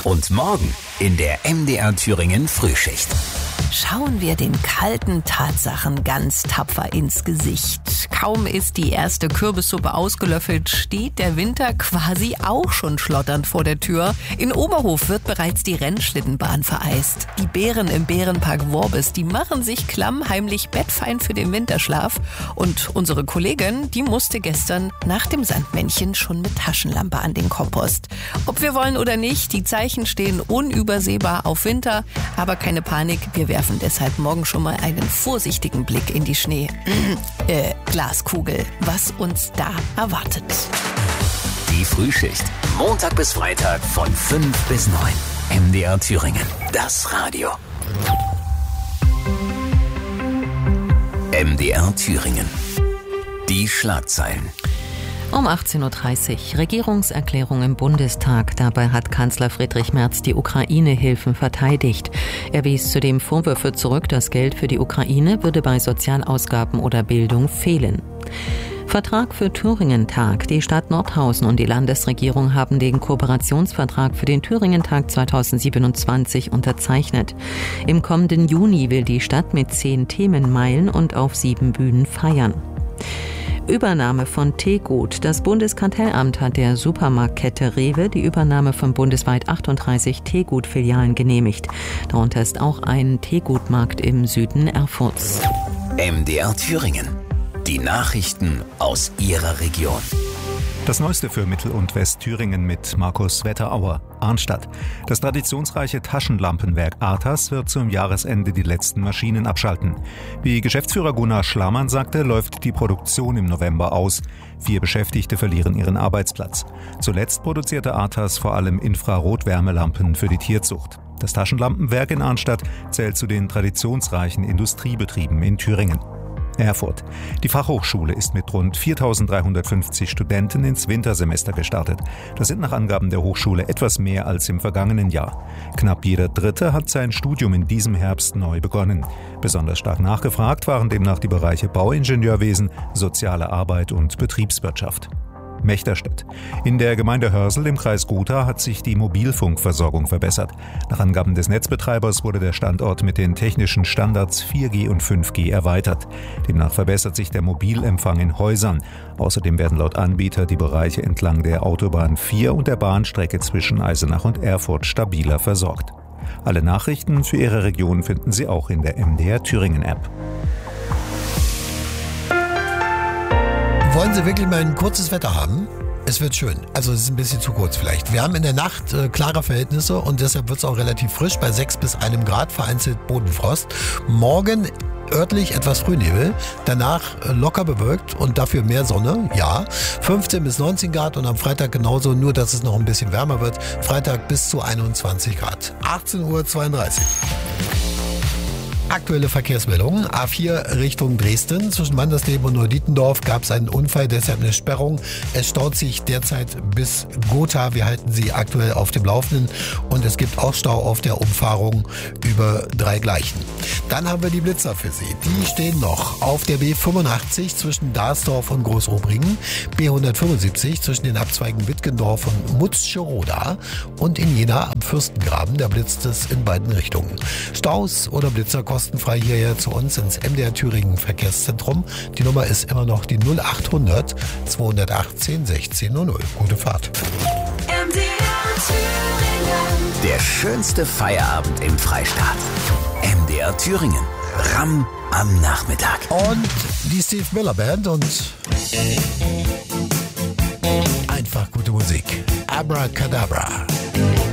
Und morgen in der MDR Thüringen Frühschicht. Schauen wir den kalten Tatsachen ganz tapfer ins Gesicht. Kaum ist die erste Kürbissuppe ausgelöffelt, steht der Winter quasi auch schon schlotternd vor der Tür. In Oberhof wird bereits die Rennschlittenbahn vereist. Die Bären im Bärenpark Worbis, die machen sich klammheimlich bettfein für den Winterschlaf. Und unsere Kollegin, die musste gestern nach dem Sandmännchen schon mit Taschenlampe an den Kompost. Ob wir wollen oder nicht, die Zeichen stehen unübersehbar auf Winter. Aber keine Panik, wir werfen deshalb morgen schon mal einen vorsichtigen Blick in die Glaskugel, was uns da erwartet. Die Frühschicht. Montag bis Freitag von 5 bis 9. MDR Thüringen. Das Radio. MDR Thüringen. Die Schlagzeilen. Um 18.30 Uhr Regierungserklärung im Bundestag. Dabei hat Kanzler Friedrich Merz die Ukraine-Hilfen verteidigt. Er wies zudem Vorwürfe zurück, das Geld für die Ukraine würde bei Sozialausgaben oder Bildung fehlen. Vertrag für Thüringen-Tag. Die Stadt Nordhausen und die Landesregierung haben den Kooperationsvertrag für den Thüringen-Tag 2027 unterzeichnet. Im kommenden Juni will die Stadt mit 10 Themenmeilen und auf 7 Bühnen feiern. Übernahme von Teegut. Das Bundeskartellamt hat der Supermarktkette Rewe die Übernahme von bundesweit 38 Teegut-Filialen genehmigt. Darunter ist auch ein Teegutmarkt im Süden Erfurts. MDR Thüringen. Die Nachrichten aus Ihrer Region. Das Neueste für Mittel- und Westthüringen mit Markus Wetterauer. Arnstadt. Das traditionsreiche Taschenlampenwerk Artas wird zum Jahresende die letzten Maschinen abschalten. Wie Geschäftsführer Gunnar Schlamann sagte, läuft die Produktion im November aus. 4 Beschäftigte verlieren ihren Arbeitsplatz. Zuletzt produzierte Artas vor allem Infrarotwärmelampen für die Tierzucht. Das Taschenlampenwerk in Arnstadt zählt zu den traditionsreichen Industriebetrieben in Thüringen. Erfurt. Die Fachhochschule ist mit rund 4.350 Studenten ins Wintersemester gestartet. Das sind nach Angaben der Hochschule etwas mehr als im vergangenen Jahr. Knapp jeder Dritte hat sein Studium in diesem Herbst neu begonnen. Besonders stark nachgefragt waren demnach die Bereiche Bauingenieurwesen, soziale Arbeit und Betriebswirtschaft. Mechterstedt. In der Gemeinde Hörsel im Kreis Gotha hat sich die Mobilfunkversorgung verbessert. Nach Angaben des Netzbetreibers wurde der Standort mit den technischen Standards 4G und 5G erweitert. Demnach verbessert sich der Mobilempfang in Häusern. Außerdem werden laut Anbieter die Bereiche entlang der Autobahn 4 und der Bahnstrecke zwischen Eisenach und Erfurt stabiler versorgt. Alle Nachrichten für Ihre Region finden Sie auch in der MDR Thüringen App. Wollen Sie wirklich mal ein kurzes Wetter haben? Es wird schön. Also es ist ein bisschen zu kurz vielleicht. Wir haben in der Nacht klare Verhältnisse und deshalb wird es auch relativ frisch bei 6 bis 1 Grad, vereinzelt Bodenfrost. Morgen örtlich etwas Frühnebel, danach locker bewölkt und dafür mehr Sonne, ja. 15 bis 19 Grad und am Freitag genauso, nur dass es noch ein bisschen wärmer wird. Freitag bis zu 21 Grad. 18.32 Uhr. Aktuelle Verkehrsmeldungen. A4 Richtung Dresden. Zwischen Mandersleben und Neudietendorf gab es einen Unfall, deshalb eine Sperrung. Es staut sich derzeit bis Gotha. Wir halten Sie aktuell auf dem Laufenden. Und es gibt auch Stau auf der Umfahrung über 3 Gleichen. Dann haben wir die Blitzer für Sie. Die stehen noch auf der B85 zwischen Darsdorf und Großobringen, B175 zwischen den Abzweigen Wittgendorf und Mutzscheroda und in Jena am Fürstengraben. Da blitzt es in beiden Richtungen. Staus oder Blitzer kostenfrei hierher zu uns ins MDR Thüringen Verkehrszentrum. Die Nummer ist immer noch die 0800 218 1600. Gute Fahrt. MDR Thüringen. Der schönste Feierabend im Freistaat. MDR Thüringen. Ram am Nachmittag. Und die Steve Miller Band und einfach gute Musik. Abracadabra.